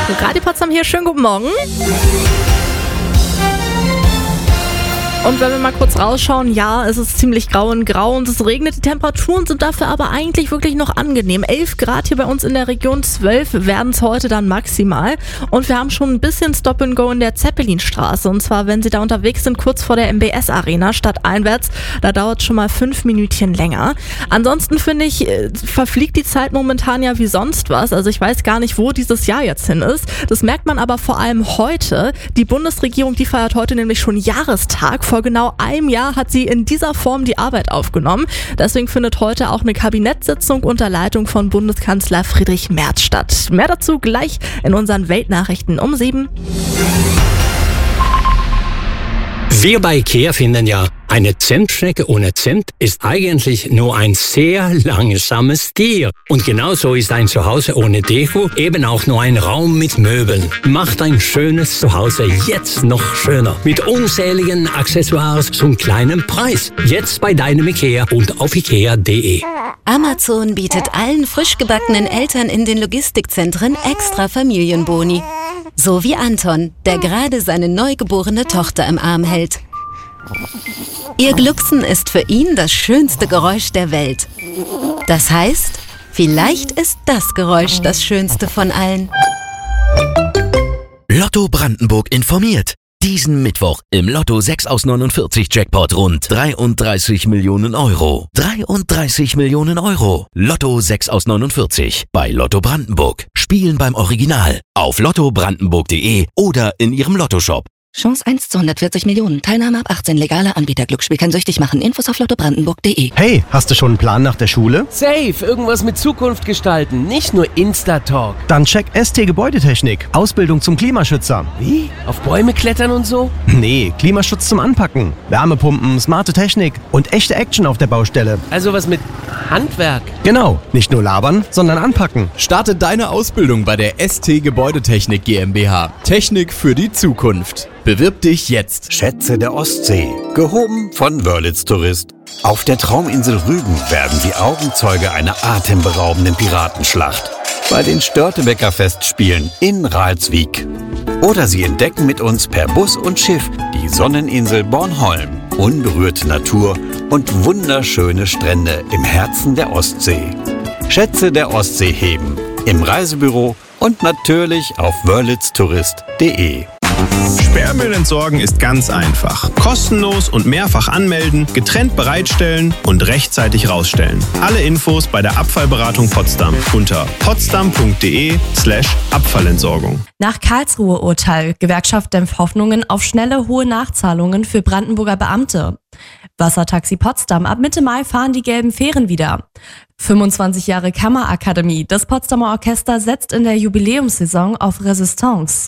Radio Potsdam hier, schönen guten Morgen. Und wenn wir mal kurz rausschauen, ja, es ist ziemlich grau und es regnet. Die Temperaturen sind dafür aber eigentlich wirklich noch angenehm. 11 Grad hier bei uns in der Region, 12 werden es heute dann maximal. Und wir haben schon ein bisschen Stop and Go in der Zeppelinstraße. Und zwar, wenn Sie da unterwegs sind, kurz vor der MBS Arena, stadteinwärts, da dauert es schon mal 5 Minütchen länger. Ansonsten finde ich, verfliegt die Zeit momentan ja wie sonst was. Also ich weiß gar nicht, wo dieses Jahr jetzt hin ist. Das merkt man aber vor allem heute. Die Bundesregierung, die feiert heute nämlich schon Jahrestag. Vor genau einem Jahr hat sie in dieser Form die Arbeit aufgenommen. Deswegen findet heute auch eine Kabinettssitzung unter Leitung von Bundeskanzler Friedrich Merz statt. Mehr dazu gleich in unseren Weltnachrichten um 7. Wir bei IKEA finden ja, eine Zimtschnecke ohne Zimt ist eigentlich nur ein sehr langsames Tier. Und genauso ist ein Zuhause ohne Deko eben auch nur ein Raum mit Möbeln. Macht ein schönes Zuhause jetzt noch schöner. Mit unzähligen Accessoires zum kleinen Preis. Jetzt bei deinem IKEA und auf ikea.de. Amazon bietet allen frisch gebackenen Eltern in den Logistikzentren extra Familienboni. So wie Anton, der gerade seine neugeborene Tochter im Arm hält. Ihr Glucksen ist für ihn das schönste Geräusch der Welt. Das heißt, vielleicht ist das Geräusch das schönste von allen. Lotto Brandenburg informiert. Diesen Mittwoch im Lotto 6 aus 49 Jackpot rund 33 Millionen Euro. 33 Millionen Euro. Lotto 6 aus 49 bei Lotto Brandenburg. Spielen beim Original auf lottobrandenburg.de oder in Ihrem Lottoshop. Chance 1 zu 140 Millionen. Teilnahme ab 18. Legaler Anbieter. Glücksspiel kann süchtig machen. Infos auf lottobrandenburg.de. Hey, hast du schon einen Plan nach der Schule? Safe, irgendwas mit Zukunft gestalten, nicht nur Insta-Talk. Dann check ST Gebäudetechnik. Ausbildung zum Klimaschützer. Wie? Auf Bäume klettern und so? Nee, Klimaschutz zum Anpacken. Wärmepumpen, smarte Technik und echte Action auf der Baustelle. Also was mit Handwerk. Genau, nicht nur labern, sondern anpacken. Starte deine Ausbildung bei der ST Gebäudetechnik GmbH. Technik für die Zukunft. Bewirb dich jetzt. Schätze der Ostsee, gehoben von Wörlitz Tourist. Auf der Trauminsel Rügen werden Sie Augenzeuge einer atemberaubenden Piratenschlacht. Bei den Störtebeker Festspielen in Ralswiek. Oder Sie entdecken mit uns per Bus und Schiff die Sonneninsel Bornholm. Unberührte Natur und wunderschöne Strände im Herzen der Ostsee. Schätze der Ostsee heben. Im Reisebüro und natürlich auf wörlitztourist.de. Sperrmüll entsorgen ist ganz einfach. Kostenlos und mehrfach anmelden, getrennt bereitstellen und rechtzeitig rausstellen. Alle Infos bei der Abfallberatung Potsdam unter potsdam.de/Abfallentsorgung. Nach Karlsruhe-Urteil. Gewerkschaft dämpft Hoffnungen auf schnelle, hohe Nachzahlungen für Brandenburger Beamte. Wassertaxi Potsdam. Ab Mitte Mai fahren die gelben Fähren wieder. 25 Jahre Kammerakademie. Das Potsdamer Orchester setzt in der Jubiläumssaison auf Resistance.